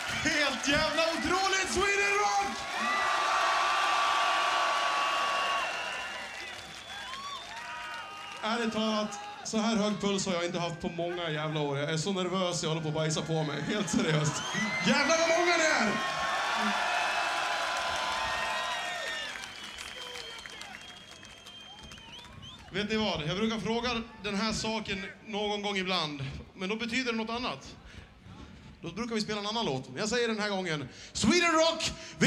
Helt jävla otroligt, Sweden Rock! Ärligt talat, så här hög puls har jag inte haft på många jävla år. Jag är så nervös, jag håller på att bajsa på mig. Helt seriöst. Jävlar vad många det är! Vet ni vad? Jag brukar fråga den här saken någon gång ibland. Men då betyder det något annat. Då brukar vi spela en annan låt. Jag säger den här gången: Sweden Rock!